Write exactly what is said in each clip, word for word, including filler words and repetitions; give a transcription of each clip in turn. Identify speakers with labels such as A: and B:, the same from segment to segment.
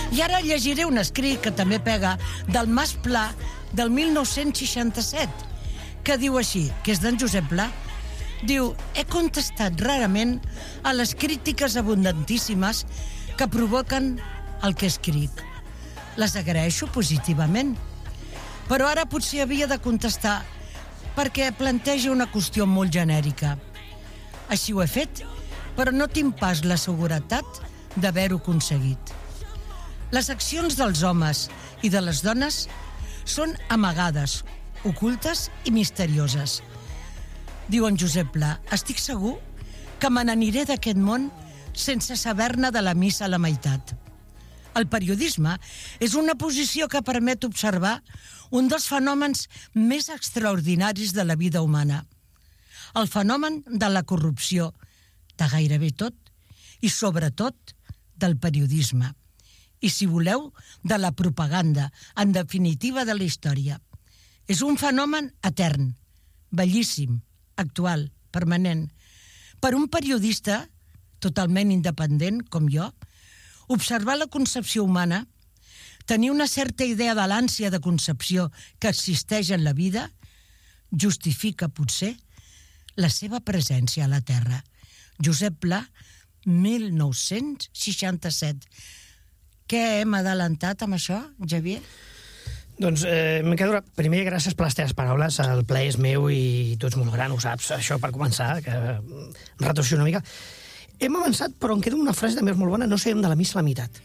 A: I ara llegiré un escrit que també pega del Mas Pla del mil nou-cents seixanta-set, que diu així, que és d'en Josep Pla. Diu, he contestat rarament a les crítiques abundantíssimes que provoquen el que escric. Les agraeixo positivament, però ara potser havia de contestar perquè planteja una qüestió molt genèrica. Així ho he fet, però no tinc pas la seguretat d'haver-ho aconseguit. Les accions dels homes i de les dones són amagades, ocultes i misterioses. Diu en Josep Pla, estic segur que me n'aniré d'aquest món sense saber-ne de la missa a la meitat. El periodisme és una posició que permet observar un dels fenòmens més extraordinaris de la vida humana. El fenomen de la corrupció, de gairebé tot, i sobretot del periodisme. I, si voleu, de la propaganda, en definitiva de la història. És un fenomen etern, bellíssim, actual, permanent. Per un periodista totalment independent, com jo, observar la concepció humana, tenir una certa idea de l'ànsia de concepció que existeix en la vida, justifica, potser, la seva presència a la Terra. Josep Pla, mil nou-cents seixanta-set. Què hem adelantat amb això, Xavier?
B: Doncs eh, me quedo... Primer, gràcies per les teves paraules. El ple és meu i tu ets molt gran, ho saps. Això per començar, que retorció una mica. Hem avançat, però em queda una frase també molt bona. No sabem de la missa a la meitat.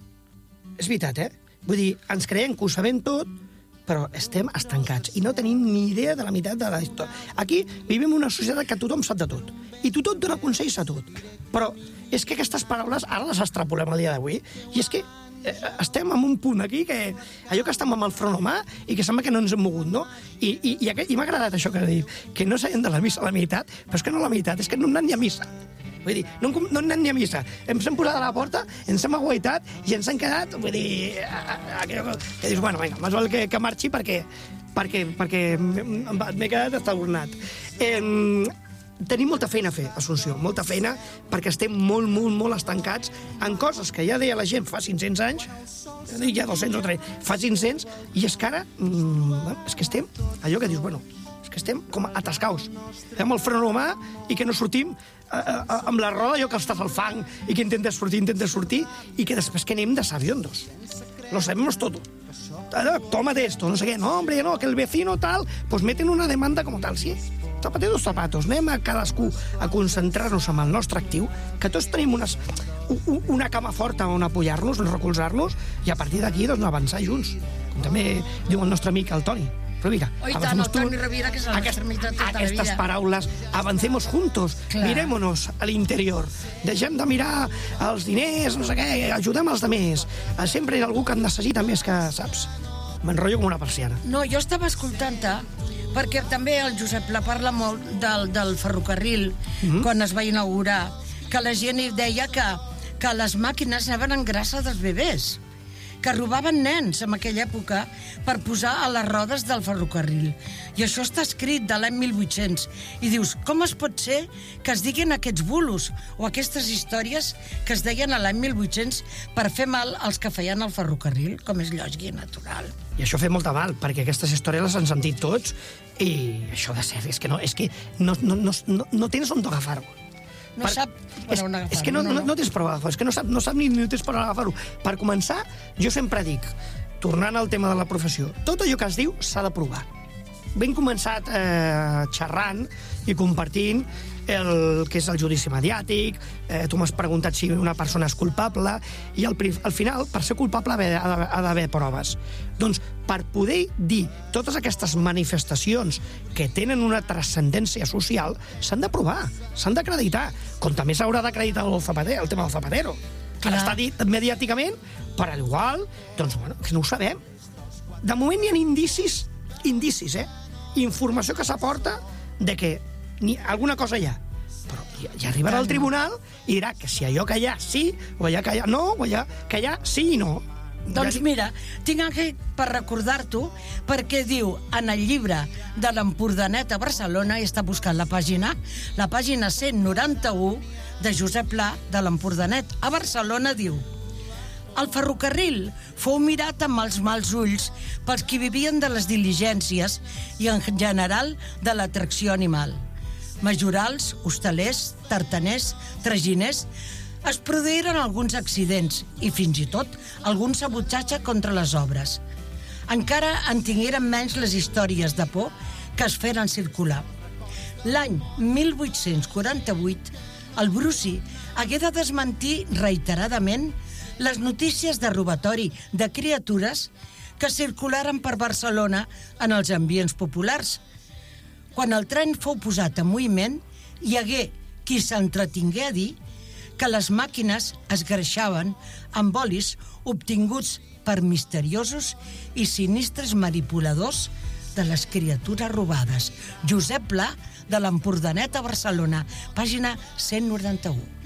B: És veritat, eh? Vull dir, ens creiem que ho sabem tot, però estem estancats i no tenim ni idea de la meitat de la història. Aquí vivim una societat que tothom sap de tot. I tothom dona consells a tot. Però és que aquestes paraules ara les extrapolem al dia d'avui i és que eh, estem en un punt aquí que allò que estem amb el front humà i que sembla que no ens hem mogut, no? I, i, i, i m'ha agradat això que ha dit, que no sabem de la missa a la meitat, però és que no la meitat, és que no hem anat ni a missa. Vull dir, no, no hem anat ni a missa. Ens hem posat a la porta, ens hem aguaitat i ens han quedat, vull dir, aquello que, que dius, bueno, vinga, més val que, que marxi perquè, perquè, perquè m'he quedat estabornat. Eh, tenim molta feina a fer, Assumpció, molta feina, perquè estem molt, molt, molt estancats en coses que ja deia la gent fa cinc-cents anys, ja dos-cents o tres, fa cinc-cents, i és que ara, mm, és que estem, allò que dius, bueno, és que estem com atascaus, amb el front humà i que no sortim eh, eh, amb la roda, allò que estàs al fang i que intentes sortir, intentes sortir, i que després que anem de sabiondos. Lo sabemos todo. Tómate esto, no sé qué, no, hombre, no, que el vecino tal, pues meten una demanda como tal, sí. Zapate dos zapatos, anem a cadascú a concentrar-nos amb el nostre actiu, que tots tenim unes, una cama forta on apoyar-nos, on recolzar-nos, i a partir d'aquí doncs, avançar junts. Com també diu el nostre amic, el Toni. Però mira,
A: oh, tant, el Toni Rovira, que és el nostre amic de tota la vida.
B: Aquestes paraules, avancemos juntos, clar. Mirémonos a l'interior, deixem de mirar els diners, no sé què, ajudem els altres. Sempre hi ha algú que en necessita més que, saps? M'enrotllo com una persiana.
A: No, jo estava escoltant-te, perquè també el Josep Pla parla molt del, del ferrocarril, mm-hmm. quan es va inaugurar, que la gent hi deia que, que les màquines anaven en grassa dels bebès, que robaven nens en aquella època per posar a les rodes del ferrocarril. I això està escrit de l'any mil vuit-cents. I dius, com es pot ser que es diguin aquests bulos o aquestes històries que es deien a l'any mil vuit-cents per fer mal als que feien el ferrocarril, com és lògic i natural.
B: I això fa molta mal, perquè aquestes històries les han sentit tots i això de ser, és que no, és que no, no, no, no, no tens on agafar-ho.
A: No per, sap per on agafar-ho.
B: És que no, no, no tens per on agafar-ho, és que no sap, no sap ni, ni tens per on agafar-ho. Per començar, jo sempre dic, tornant al tema de la professió, tot allò que es diu s'ha de provar. Ben començat eh, xerrant i compartint el que és el judici mediàtic, eh, tu m'has preguntat si una persona és culpable, i al, al final, per ser culpable ha d'haver proves. Doncs per poder dir totes aquestes manifestacions que tenen una transcendència social, s'han de provar, s'han d'acreditar, com també s'haurà d'acreditar el Zapatero, el tema del Zapatero. Ara està dit mediàticament, per igual, doncs, bueno, que no ho sabem. De moment hi ha indicis, indicis, eh? Informació que s'aporta de que ni alguna cosa hi ha, però ja, ja arribarà al tribunal i dirà que si allò que hi ha sí, o allà que hi ha no, o allà que hi ha sí i no.
A: Doncs mira, tinc aquí per recordar-t'ho, perquè diu en el llibre de l'Empordanet a Barcelona, i està buscant la pàgina, la pàgina cent noranta-u de Josep Pla de l'Empordanet a Barcelona, diu: El ferrocarril fou mirat amb els mals ulls pels qui vivien de les diligències i, en general, de l'atracció animal. Majorals, hostalers, tartaners, traginers, es produïren alguns accidents i, fins i tot, algun sabotatge contra les obres. Encara en tingueren menys les històries de por que es feren circular. L'any mil vuit-cents quaranta-vuit, el Bruci hagué de desmentir reiteradament les notícies de robatori de criatures que circularen per Barcelona en els ambients populars. Quan el tren fou posat en moviment, hi hagué qui s'entretingué a dir que les màquines es greixaven amb olis obtinguts per misteriosos i sinistres manipuladors de les criatures robades. Josep Pla, de l'Empordanet a Barcelona, pàgina cent noranta-u.